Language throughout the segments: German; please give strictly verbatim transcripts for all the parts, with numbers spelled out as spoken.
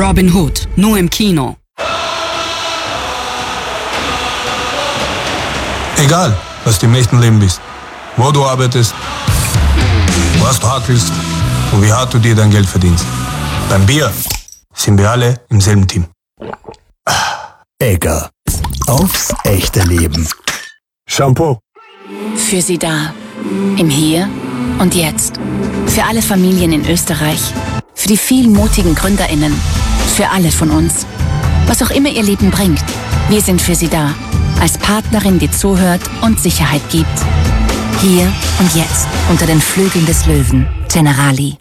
Robin Hood, nur im Kino. Egal, was du im echten Leben bist, wo du arbeitest, was du hackelst und wie hart du dir dein Geld verdienst. Beim Bier sind wir alle im selben Team. Egger. Aufs echte Leben. Shampoo. Für Sie da. Im Hier und Jetzt. Für alle Familien in Österreich. Für die vielen mutigen GründerInnen. Für alle von uns. Was auch immer Ihr Leben bringt. Wir sind für Sie da. Als Partnerin, die zuhört und Sicherheit gibt. Hier und jetzt. Unter den Flügeln des Löwen. Generali.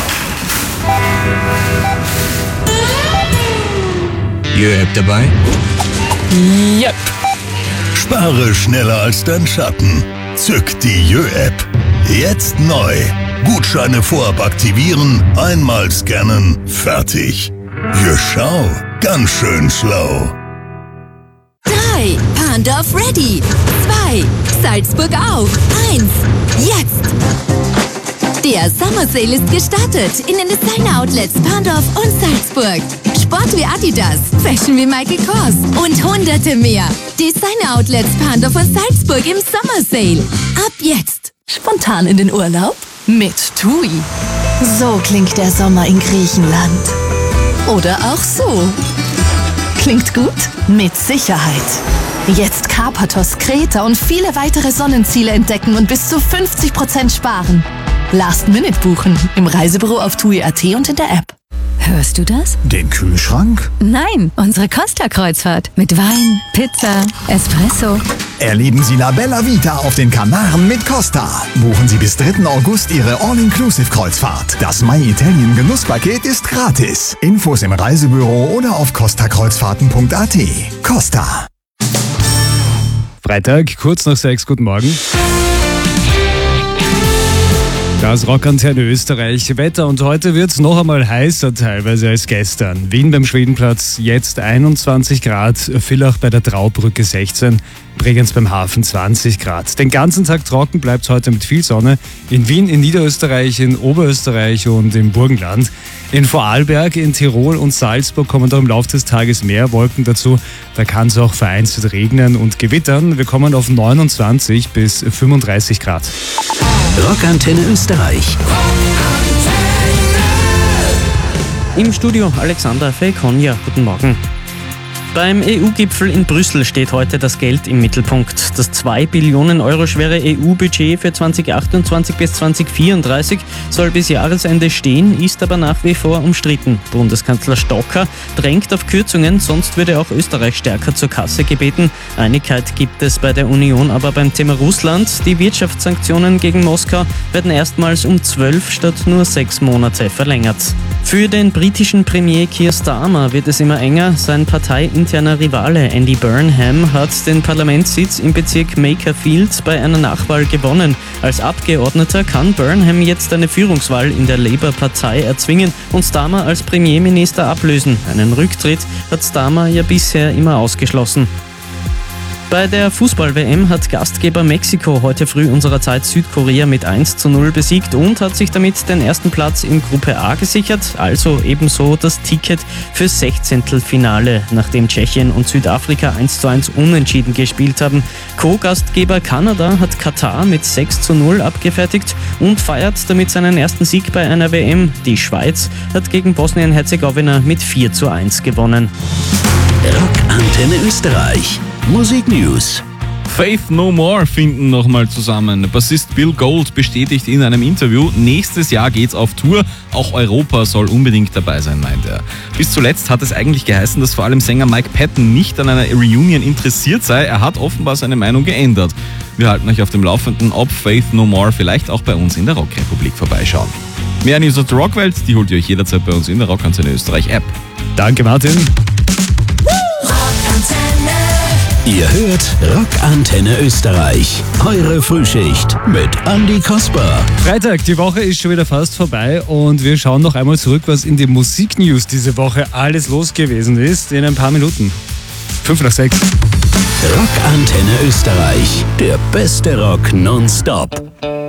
Jö-App dabei? Yep. Spare schneller als dein Schatten. Zück die Jö-App. Jetzt neu. Gutscheine vorab aktivieren, einmal scannen, fertig. Jö, schau, ganz schön schlau. drei. Pandorf ready. zwei. Salzburg auf. eins. Jetzt. Der Summer Sale ist gestartet in den Designer-Outlets Pandorf und Salzburg. Sport wie Adidas, Fashion wie Michael Kors und hunderte mehr. Designer-Outlets Pandorf und Salzburg im Summer Sale. Ab jetzt. Spontan in den Urlaub? Mit TUI. So klingt der Sommer in Griechenland. Oder auch so. Klingt gut? Mit Sicherheit. Jetzt Karpathos, Kreta und viele weitere Sonnenziele entdecken und bis zu fünfzig Prozent sparen. Last Minute buchen im Reisebüro auf T U I Punkt A T und in der App. Hörst du das? Den Kühlschrank? Nein, unsere Costa-Kreuzfahrt. Mit Wein, Pizza, Espresso. Erleben Sie La Bella Vita auf den Kanaren mit Costa. Buchen Sie bis dritten August Ihre All-Inclusive-Kreuzfahrt. Das My Italian Genusspaket ist gratis. Infos im Reisebüro oder auf costa kreuzfahrten punkt a t. Costa. Freitag, kurz nach sechs, guten Morgen. Das Rockantenne Österreich. Wetter und heute wird es noch einmal heißer teilweise als gestern. Wien beim Schwedenplatz jetzt einundzwanzig Grad, Villach bei der Traubrücke sechzehn, Bregenz beim Hafen zwanzig Grad. Den ganzen Tag trocken bleibt es heute mit viel Sonne. In Wien, in Niederösterreich, in Oberösterreich und im Burgenland. In Vorarlberg, in Tirol und Salzburg kommen da im Laufe des Tages mehr Wolken dazu. Da kann es auch vereinzelt regnen und gewittern. Wir kommen auf neunundzwanzig bis fünfunddreißig Grad. Rockantenne Österreich. Im Studio Alexander Felkonja. Guten Morgen. Beim E U-Gipfel in Brüssel steht heute das Geld im Mittelpunkt. Das zwei Billionen Euro schwere E U-Budget für zweitausendachtundzwanzig bis zweitausendvierunddreißig soll bis Jahresende stehen, ist aber nach wie vor umstritten. Bundeskanzler Stocker drängt auf Kürzungen, sonst würde auch Österreich stärker zur Kasse gebeten. Einigkeit gibt es bei der Union aber beim Thema Russland. Die Wirtschaftssanktionen gegen Moskau werden erstmals um zwölf statt nur sechs Monate verlängert. Für den britischen Premier Keir Starmer wird es immer enger. Sein parteiinterner Rivale Andy Burnham hat den Parlamentssitz im Bezirk Makerfield bei einer Nachwahl gewonnen. Als Abgeordneter kann Burnham jetzt eine Führungswahl in der Labour-Partei erzwingen und Starmer als Premierminister ablösen. Einen Rücktritt hat Starmer ja bisher immer ausgeschlossen. Bei der Fußball-W M hat Gastgeber Mexiko heute früh unserer Zeit Südkorea mit eins zu null besiegt und hat sich damit den ersten Platz in Gruppe A gesichert, also ebenso das Ticket fürs Sechzehntelfinale, nachdem Tschechien und Südafrika eins zu eins unentschieden gespielt haben. Co-Gastgeber Kanada hat Katar mit sechs zu null abgefertigt und feiert damit seinen ersten Sieg bei einer W M. Die Schweiz hat gegen Bosnien-Herzegowina mit vier zu eins gewonnen. Rockantenne Österreich. Musik News. Faith No More finden nochmal zusammen. Bassist Bill Gold bestätigt in einem Interview, nächstes Jahr geht's auf Tour. Auch Europa soll unbedingt dabei sein, meint er. Bis zuletzt hat es eigentlich geheißen, dass vor allem Sänger Mike Patton nicht an einer Reunion interessiert sei. Er hat offenbar seine Meinung geändert. Wir halten euch auf dem Laufenden, ob Faith No More vielleicht auch bei uns in der Rockrepublik vorbeischauen. Mehr News aus der Rockwelt, die holt ihr euch jederzeit bei uns in der Rockantenne Österreich App. Danke, Martin. Ihr hört Rockantenne Österreich. Eure Frühschicht mit Andi Kasper. Freitag, die Woche ist schon wieder fast vorbei und wir schauen noch einmal zurück, was in den Musiknews diese Woche alles los gewesen ist, in ein paar Minuten. Fünf nach sechs. Rockantenne Österreich. Der beste Rock nonstop.